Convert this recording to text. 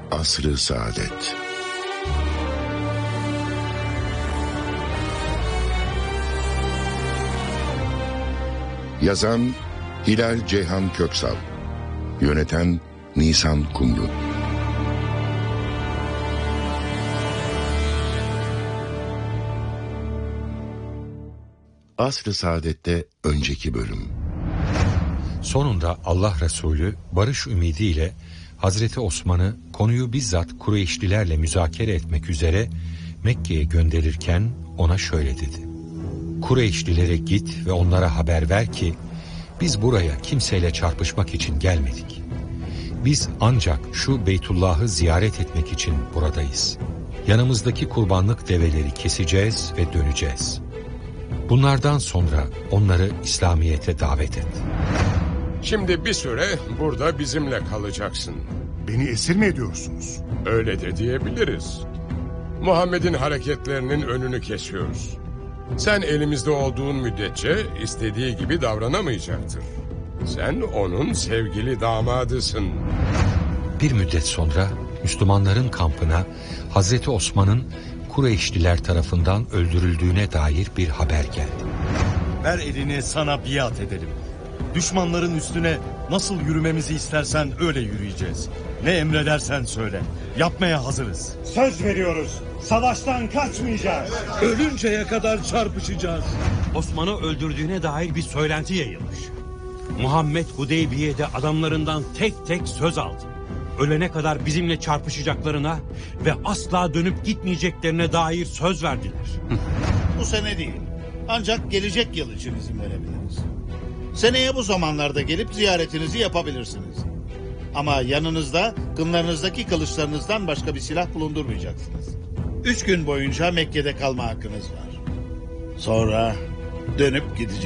Asr-ı Saadet. Yazan Hilal Ceyhan Köksal, yöneten Nisan Kumru. Asr-ı Saadet'te önceki bölüm. Sonunda Allah Resulü barış ümidiyle Hazreti Osman'ı konuyu bizzat Kureyşlilerle müzakere etmek üzere Mekke'ye gönderirken ona şöyle dedi: Kureyşlilere git ve onlara haber ver ki biz buraya kimseyle çarpışmak için gelmedik. Biz ancak şu Beytullah'ı ziyaret etmek için buradayız. Yanımızdaki kurbanlık develeri keseceğiz ve döneceğiz. Bunlardan sonra onları İslamiyet'e davet et. Şimdi bir süre burada bizimle kalacaksın. Beni esir mi ediyorsunuz? Öyle de diyebiliriz. Muhammed'in hareketlerinin önünü kesiyoruz. Sen elimizde olduğun müddetçe istediği gibi davranamayacaktır. Sen onun sevgili damadısın. Bir müddet sonra Müslümanların kampına Hazreti Osman'ın Kureyşliler tarafından öldürüldüğüne dair bir haber geldi. Ver elini, sana biat edelim. Düşmanların üstüne nasıl yürümemizi istersen öyle yürüyeceğiz. Ne emredersen söyle. Yapmaya hazırız. Söz veriyoruz. Savaştan kaçmayacağız. Ölünceye kadar çarpışacağız. Osman'ı öldürdüğüne dair bir söylenti yayılmış. Muhammed Hudeybiye'de adamlarından tek tek söz aldı. Ölene kadar bizimle çarpışacaklarına ve asla dönüp gitmeyeceklerine dair söz verdiler. Bu sene değil. Ancak gelecek yıl için izin verebiliriz. Seneye bu zamanlarda gelip ziyaretinizi yapabilirsiniz. Ama yanınızda kınlarınızdaki kılıçlarınızdan başka bir silah bulundurmayacaksınız. 3 gün boyunca Mekke'de kalma hakkınız var. Sonra dönüp gideceksiniz.